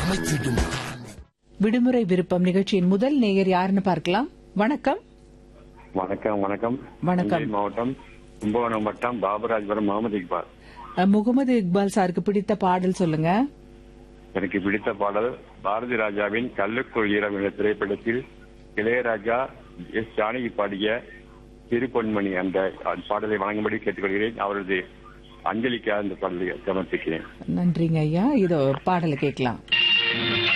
அமைத்திடும். விடுமுறை விருப்பம் நிகழ்ச்சியின் முதல் நேயர் யாருன்னு பார்க்கலாம். வணக்கம். வணக்கம். வணக்கம். வணக்கம். தஞ்சை மாவட்டம் கும்பகோணம் வட்டம் பாபராஜபுரம் முகமது இக்பால். முகமது இக்பால் சாருக்கு பிடித்த பாடல் சொல்லுங்க. எனக்கு பிடித்த பாடல் பாரதி ராஜாவின் கல்லுக்குள் ஈரம் என்ற திரைப்படத்தில் இளையராஜா எஸ் ஜானகி பாடிய திருப்பொன்மணி அந்த பாடலை வழங்கும்படி கேட்டுக்கொள்கிறேன். அவரது அஞ்சலிக்காக அந்த பாடலை சமர்ப்பிக்கிறேன். நன்றிங்க ஐயா. இதோ பாடலை கேட்கலாம்.